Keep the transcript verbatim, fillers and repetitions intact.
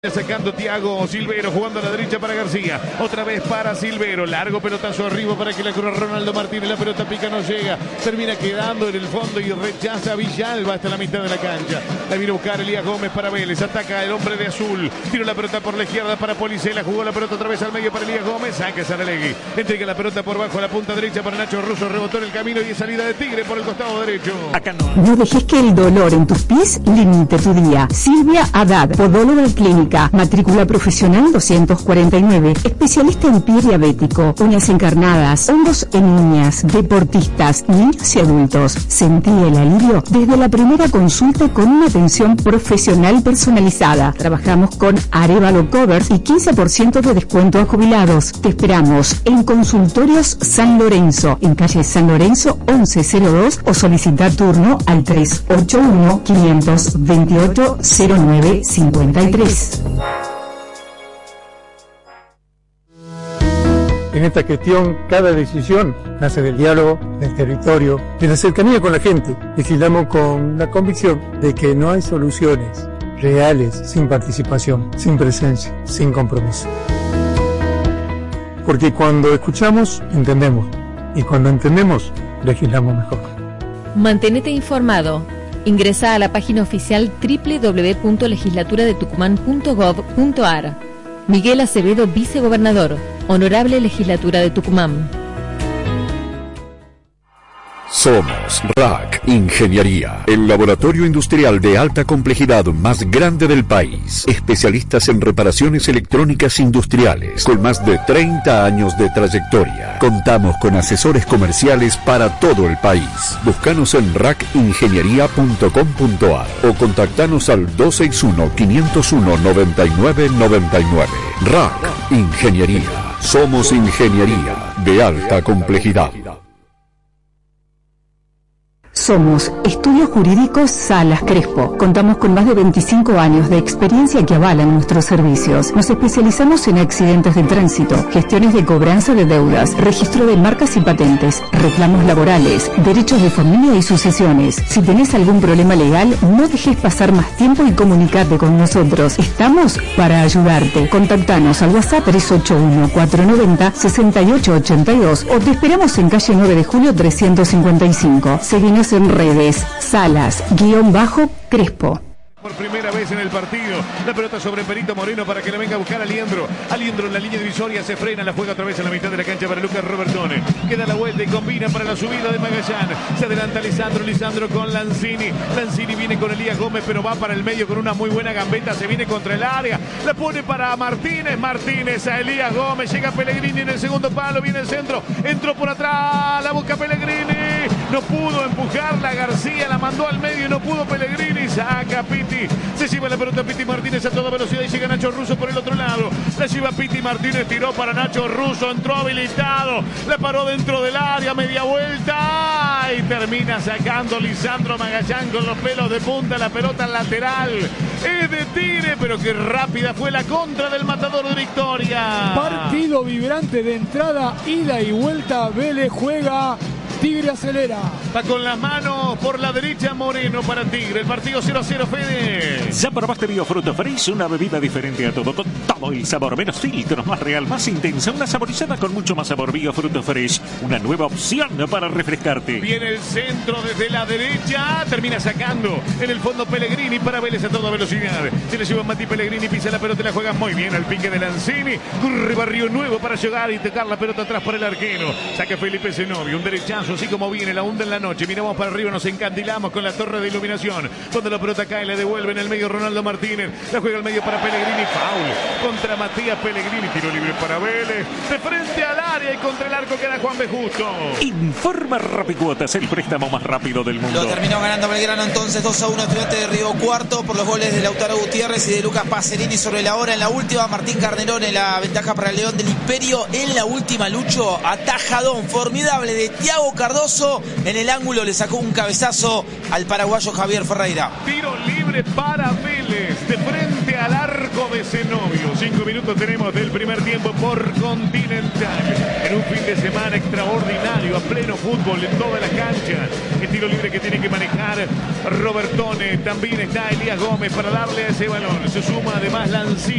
Sacando Thiago Silvero, jugando a la derecha para García, otra vez para Silvero, largo pelotazo arriba para que la cura Ronaldo Martínez, la pelota pica, no llega, termina quedando en el fondo y rechaza Villalba hasta la mitad de la cancha. La viene a buscar Elías Gómez para Vélez, ataca el hombre de azul, tira la pelota por la izquierda para Policela, jugó la pelota otra vez al medio para Elías Gómez, saca Saralegui, entrega la pelota por bajo a la punta derecha para Nacho Russo, rebotó en el camino y es salida de Tigre por el costado derecho. Acá no. No dejes que el dolor en tus pies limite tu día. Silvia Haddad, podóloga clínica. Matrícula profesional doscientos cuarenta y nueve. Especialista en pie diabético, uñas encarnadas, hongos en niñas, deportistas, niños y adultos. Sentí el alivio desde la primera consulta con una atención profesional personalizada. Trabajamos con Arevalo Covers y quince por ciento de descuento a jubilados. Te esperamos en Consultorios San Lorenzo, en calle San Lorenzo once cero dos o solicita turno al tres ocho uno, cinco dos ocho, cero nueve cinco tres. En esta gestión, cada decisión nace del diálogo, del territorio, de la cercanía con la gente. Legislamos con la convicción de que no hay soluciones reales sin participación, sin presencia, sin compromiso. Porque cuando escuchamos, entendemos. Y cuando entendemos, legislamos mejor. Mantenete informado. Ingresa a la página oficial doble u doble u doble u punto legislatura de tucumán punto gov punto ar. Miguel Acevedo, vicegobernador. Honorable Legislatura de Tucumán. Somos R A C Ingeniería, el laboratorio industrial de alta complejidad más grande del país. Especialistas en reparaciones electrónicas industriales, con más de treinta años de trayectoria. Contamos con asesores comerciales para todo el país. Búscanos en rac ingeniería punto com punto ar o contactanos al dos seis uno, cinco cero uno, nueve nueve nueve nueve. R A C Ingeniería. Somos ingeniería de alta complejidad. Somos Estudios Jurídicos Salas Crespo. Contamos con más de veinticinco años de experiencia que avalan nuestros servicios. Nos especializamos en accidentes de tránsito, gestiones de cobranza de deudas, registro de marcas y patentes, reclamos laborales, derechos de familia y sucesiones. Si tenés algún problema legal, no dejes pasar más tiempo y comunicate con nosotros. Estamos para ayudarte. Contactanos al WhatsApp tres ocho uno, cuatro nueve cero, seis ocho ocho dos o te esperamos en calle nueve de julio trescientos cincuenta y cinco. Seguinos en redes, Salas, guión bajo, Crespo. Por primera vez en el partido, la pelota sobre Perito Moreno para que la venga a buscar a Liendro. A Liendro en la línea divisoria, se frena, la juega otra vez en la mitad de la cancha para Lucas Robertone. Queda la vuelta y combina para la subida de Magallán. Se adelanta Lisandro, Lisandro con Lanzini. Lanzini viene con Elías Gómez, pero va para el medio con una muy buena gambeta. Se viene contra el área, la pone para Martínez. Martínez a Elías Gómez, llega Pellegrini en el segundo palo, viene el centro. Entró por atrás, la busca Pellegrini. No pudo empujarla García, la mandó al medio y no pudo Pellegrini. Saca Pitti. Se lleva la pelota Piti Martínez a toda velocidad y llega Nacho Russo por el otro lado. La lleva Piti Martínez, tiró para Nacho Russo, entró habilitado, la paró dentro del área, media vuelta y termina sacando Lisandro Magallán con los pelos de punta, la pelota lateral. Es de Tigre, pero qué rápida fue la contra del matador de Victoria. Partido vibrante de entrada, ida y vuelta. Vélez juega, Tigre acelera. Va con las manos por la derecha Moreno para Tigre. El partido cero a cero, Fede. Ya probaste Biofruto Fresh, una bebida diferente a todo, con todo el sabor, menos filtros, más real, más intensa, una saborizada con mucho más sabor. Biofruto Fresh, una nueva opción para refrescarte. Viene el centro desde la derecha, termina sacando en el fondo Pellegrini para Vélez a toda velocidad. Se le lleva Mati Pellegrini, pisa la pelota y la juega muy bien al pique de Lanzini. Corre Barrio Nuevo para llegar y tocar la pelota atrás por el arquero. Saca Felipe Zenobio, un derechazo así como viene la onda en la noche. Miramos para arriba, nos encandilamos con la torre de iluminación. Cuando la pelota cae, le devuelve en el medio Ronaldo Martínez. La juega al medio para Pellegrini. Foul contra Matías Pellegrini. Tiro libre para Vélez. De frente al área y contra el arco queda Juan B. Justo. Informa Rapicuotas, el préstamo más rápido del mundo. Lo terminó ganando Belgrano entonces dos a uno. Estudiante de Río Cuarto por los goles de Lautaro Gutiérrez y de Lucas Pacerini sobre la hora. En la última, Martín Carnerón en la ventaja para el León del Imperio. En la última, Lucho, atajadón formidable de Thiago Cardoso. En el ángulo le sacó un cabezazo al paraguayo Javier Ferreira. Tiro libre para Vélez, de frente al arco de Zenobio. Cinco minutos tenemos del primer tiempo por Continental. En un fin de semana extraordinario, a pleno fútbol en toda la cancha. El tiro libre que tiene que manejar Robertone. También está Elías Gómez para darle a ese balón. Se suma además Lanzini.